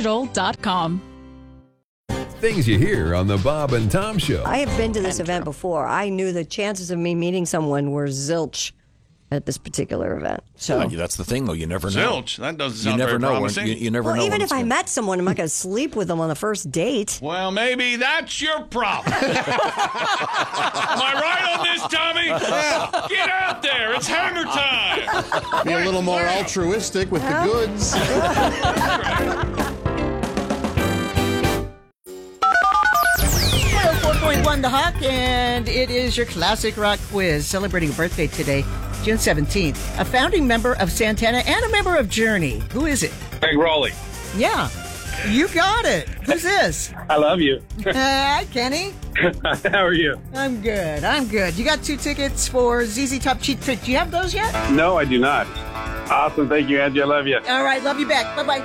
BobandTomDigital.com. Things you hear on the Bob and Tom Show. I have been to this event before. I knew the chances of me meeting someone were zilch at this particular event. So that's the thing, though. You never know. Zilch. That doesn't sound very promising. You never know. Even if I met someone, I'm not going to sleep with them on the first date. Well, maybe that's your problem. Am I right on this, Tommy? Yeah. Get out there. It's hammer time. Be a little more altruistic with the goods. 4.1 The Hawk, and it is your classic rock quiz celebrating a birthday today, June 17th. A founding member of Santana and a member of Journey. Who is it? Greg Rowley. Yeah, you got it. Who's this? I love you. Hi, Kenny. How are you? I'm good. You got 2 tickets for ZZ Top Cheap Trick. Do you have those yet? No, I do not. Awesome. Thank you, Angie. I love you. All right, love you back. Bye-bye.